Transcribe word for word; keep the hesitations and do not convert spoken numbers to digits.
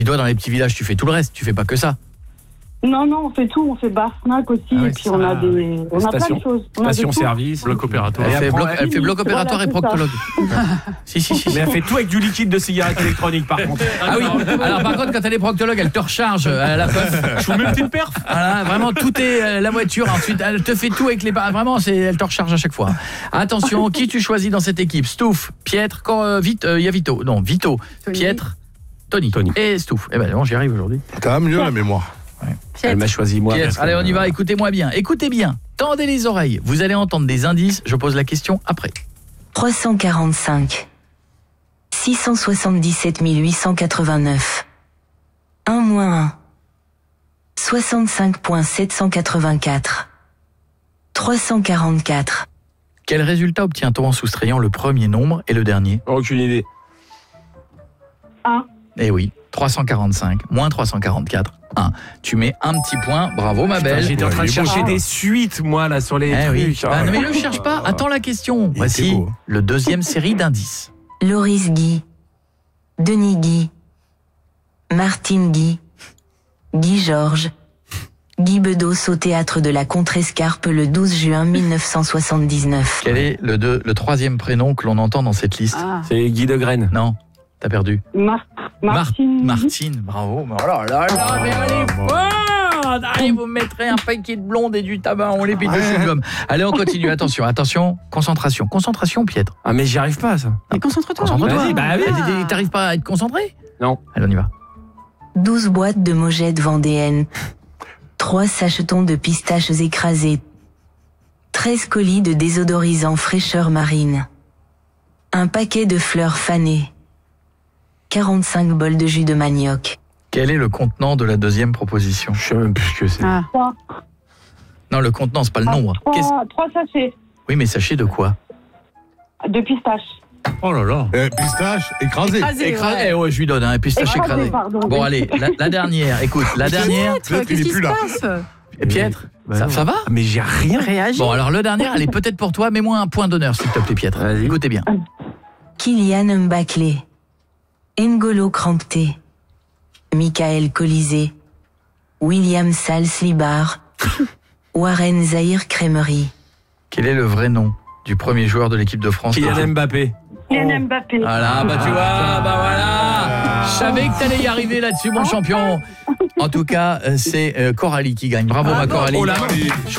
dois dans les petits villages, tu fais tout le reste, tu fais pas que ça. Non, non, on fait tout, on fait bar snack aussi, Ah ouais, et puis on a des, on a plein de choses. On a de Station tout. service, bloc opératoire. Elle fait bloc, elle fait bloc Voilà, opératoire et c'est ça. proctologue. si, si, si. Mais elle fait tout avec du liquide de cigarette électronique par contre. Ah oui, alors par contre quand elle est proctologue, elle te recharge à la puff. Je vous mets une petite perf. Voilà, vraiment tout est euh, la voiture, ensuite elle te fait tout avec les vraiment c'est elle te recharge à chaque fois. Attention, qui tu choisis dans cette équipe? Stouff, Pietre, quand euh, vite il euh, y a Vito. Non, Vito, Tony. Pietre, Tony, Tony. et Stouff. Eh ben bon, j'y arrive aujourd'hui. T'as mieux la mémoire. Elle m'a choisi moi. Pietre, parce que- allez, on y va, écoutez-moi bien. Écoutez bien. Tendez les oreilles. Vous allez entendre des indices, je pose la question après. trois cent quarante-cinq, six cent soixante-dix-sept mille huit cent quatre-vingt-neuf, un moins un, soixante-cinq mille sept cent quatre-vingt-quatre, trois cent quarante-quatre. Quel résultat obtient-on en soustrayant le premier nombre et le dernier? Aucune idée. Un. Eh oui, trois cent quarante-cinq, moins trois cent quarante-quatre, un. Tu mets un petit point, bravo ma belle. J'étais en train de chercher des suites moi là sur les Eh oui. trucs. Ah, non, mais ne cherche pas, attends la question. était Voici beau. le deuxième série d'indices. Loris Guy, Denis Guy, Martine Guy, Guy Georges, Guy Bedos au théâtre de la Contrescarpe le douze juin mille neuf cent soixante-dix-neuf. Quel est le, deux- le troisième prénom que l'on entend dans cette liste? Ah. C'est Guy de Graine. Non, t'as perdu. Mar- Mar- Martine. Martine, bravo. Oh là là là, mais elle est forte. Allez, vous mettrez un paquet de blondes et du tabac, on les pile de chewing-gum. Allez, on continue, attention, attention, concentration. Concentration, Pietre. Ah mais j'y arrive pas ça. Mais concentre-toi. Concentre-toi. Vas-y, bah oui. Ah, T'arrives pas à être concentré? Non. Allez, on y va. douze boîtes de mojettes vendéennes, trois sachetons de pistaches écrasées, treize colis de désodorisant fraîcheur marine, un paquet de fleurs fanées, quarante-cinq bols de jus de manioc. Quel est le contenant de la deuxième proposition? Je sais même plus ce que c'est. Ah. Trois. Non, le contenant, c'est pas le nombre. Qu'est-ce- Trois, trois sachets Oui, mais sachez de quoi? de pistaches. Oh là là. Eh, pistache, écrasé. Écrasé, Écrasé, ouais. eh ouais, je lui donne un pistache Écrasé, écrasé. pardon. Bon, allez, la, la dernière, écoute, la dernière. Pietre, Peut-être qu'il qu'est-ce est qui plus se là. passe? Et Pietre, Bah ça, non. ça va? Ah, mais j'ai rien. Réagis. Bon, alors le dernier, elle est peut-être pour toi, mets-moi un point d'honneur, s'il te plaît, Pietre. Vas-y. Écoutez bien. Kylian Mbappé, N'Golo Kanté, Michael Colisée, William Salslibar, Warren Zahir Cremery. Quel est le vrai nom du premier joueur de l'équipe de France? Kylian Mbappé. Kylian Mbappé. Voilà, bah tu vois, bah voilà. Je savais que t'allais y arriver là-dessus, mon champion. En tout cas, euh, c'est euh, Coralie qui gagne. Bravo, ma Coralie. Oh là.